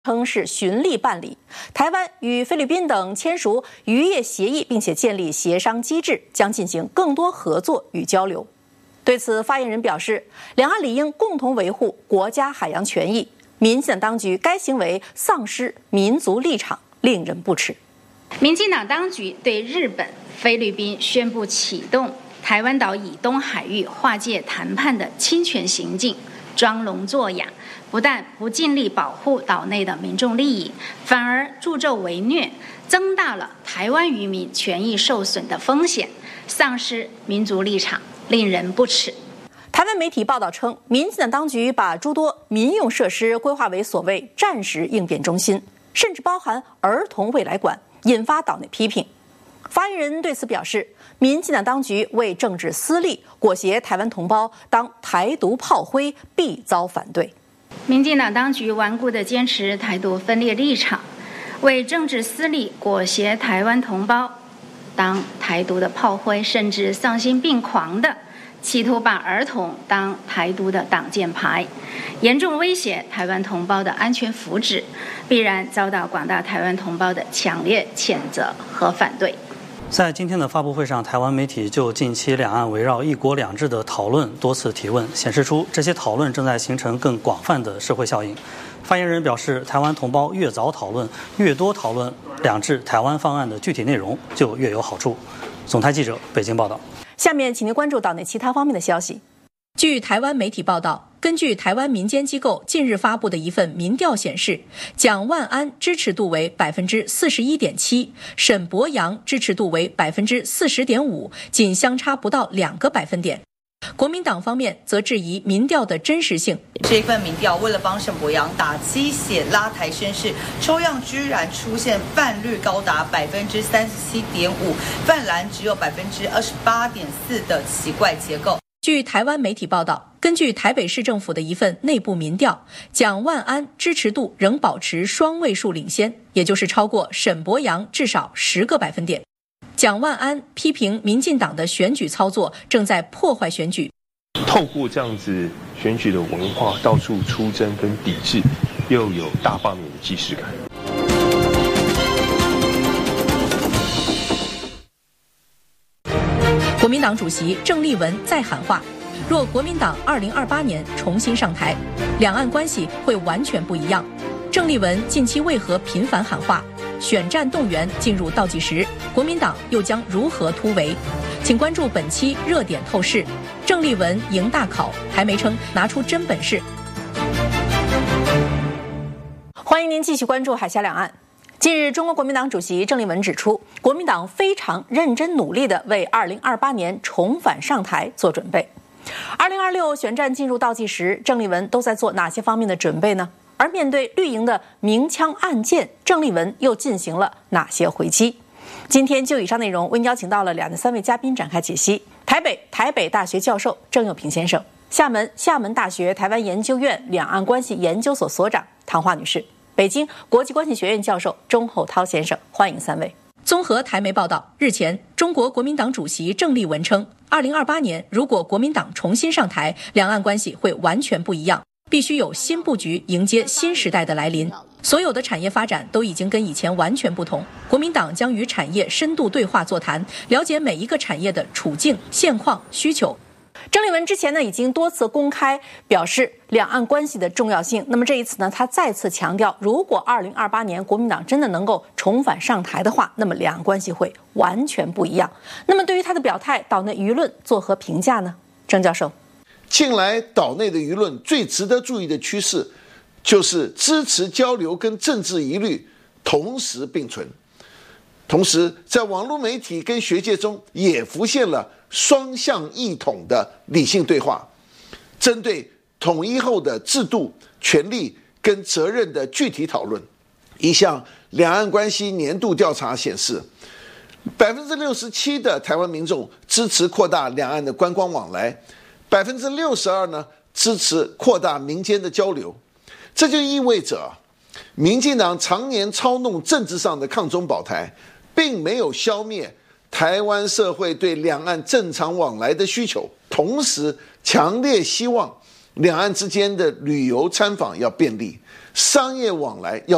称是循例办理。台湾与菲律宾等签署渔业协议，并且建立协商机制，将进行更多合作与交流。对此，发言人表示，两岸理应共同维护国家海洋权益。民进党当局该行为丧失民族立场，令人不齿。 民进党当局对日本、菲律宾宣布启动台湾岛以东海域划界谈判的侵权行径，装聋作哑，不但不尽力保护岛内的民众利益，反而助纣为虐，增大了台湾渔民权益受损的风险，丧失民族立场，令人不齿。 台湾媒体报道称，民进党当局把诸多民用设施规划为所谓战时应变中心，甚至包含儿童未来馆，引发岛内批评。发言人对此表示，民进党当局为政治私利，裹挟台湾同胞当台独炮灰，必遭反对。 民进党当局顽固地坚持台独分裂立场，为政治私利，裹挟台湾同胞当台独的炮灰，甚至丧心病狂的企图把儿童当台独的挡箭牌，严重威胁台湾同胞的安全福祉，必然遭到广大台湾同胞的强烈谴责和反对。 在今天的发布会上，台湾媒体就近期两岸围绕一国两制的讨论多次提问，显示出这些讨论正在形成更广泛的社会效应。发言人表示，台湾同胞越早讨论，越多讨论两制台湾方案的具体内容，就越有好处。总台记者北京报道。 下面请您关注岛内其他方面的消息。据台湾媒体报道，根据台湾民间机构近日发布的一份民调显示，蒋万安支持度为 41.7%， 沈伯洋支持度为 40.5%， 仅相差不到2个百分点。国民党方面则质疑民调的真实性。 这份民调为了帮沈伯洋打鸡血拉抬声势，抽样居然出现泛绿高达 37.5%， 泛蓝只有 28.4% 的奇怪结构。 据台湾媒体报道，根据台北市政府的一份内部民调，蒋万安支持度仍保持双位数领先，也就是超过沈伯洋至少10个百分点。蒋万安批评民进党的选举操作正在破坏选举， 透过这样子选举的文化到处出征跟抵制，又有大罢免的既视感。 国民党主席郑丽文再喊话，若国民党2028年重新上台，两岸关系会完全不一样。郑丽文近期为何频繁喊话？选战动员进入倒计时，国民党又将如何突围？请关注本期热点透视。郑丽文赢大考，台媒称拿出真本事。欢迎您继续关注海峡两岸。近日，中国国民党主席郑丽文指出，国民党非常认真努力地为2028年重返上台做准备。2026选战进入倒计时，郑丽文都在做哪些方面的准备呢？而面对绿营的明枪暗箭，郑丽文又进行了哪些回击？今天就以上内容，为您邀请到了2至3位嘉宾展开解析。台北大学教授郑佑平先生，厦门大学台湾研究院两岸关系研究所所长唐华女士，北京国际关系学院教授钟厚涛先生，欢迎3位。综合台媒报道，日前，中国国民党主席郑丽文称，2028年如果国民党重新上台，两岸关系会完全不一样，必须有新布局，迎接新时代的来临。所有的产业发展都已经跟以前完全不同，国民党将与产业深度对话座谈，了解每一个产业的处境、现况、需求。郑丽文之前呢已经多次公开表示两岸关系的重要性，那么这一次呢，他再次强调，如果2028年国民党真的能够重返上台的话，那么两岸关系会完全不一样。那么对于他的表态，岛内舆论作何评价呢？郑教授， 近来岛内的舆论最值得注意的趋势，就是支持交流跟政治疑虑同时并存。同时，在网络媒体跟学界中也浮现了双向一统的理性对话，针对统一后的制度、权力跟责任的具体讨论。一项两岸关系年度调查显示，67%的台湾民众支持扩大两岸的观光往来，62%呢支持扩大民间的交流。这就意味着，民进党常年操弄政治上的抗中保台，并没有消灭台湾社会对两岸正常往来的需求，同时强烈希望两岸之间的旅游参访要便利，商业往来要